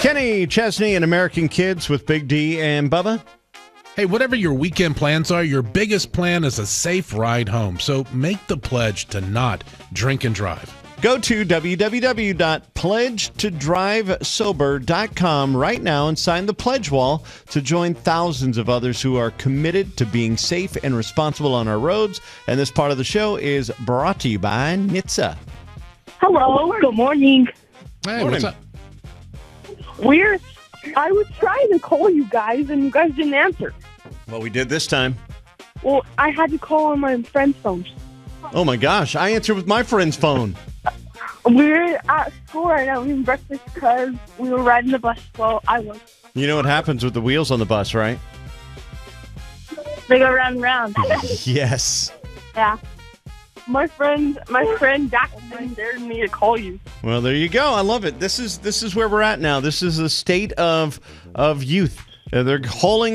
Kenny Chesney and American Kids with Big D and Bubba. Hey, whatever your weekend plans are, your biggest plan is a safe ride home. So make the pledge to not drink and drive. Go to www.pledgetodrivesober.com right now and sign the pledge wall to join thousands of others who are committed to being safe and responsible on our roads. And this part of the show is brought to you by NHTSA. Hello. Good morning. Hey, Morning. what's up? I was trying to call you guys, and you guys didn't answer. Well, we did this time. Well, I had to call on my friend's phone. Oh, my gosh. I answered with my friend's phone. We're at school right now eating breakfast because we were riding the bus. Well, I was. You know what happens with the wheels on the bus, right? They go round and round. Yes. Yeah. My friend Jackson dared me to call you. Well, there you go. I love it. This is where we're at now. This is the state of youth. They're hauling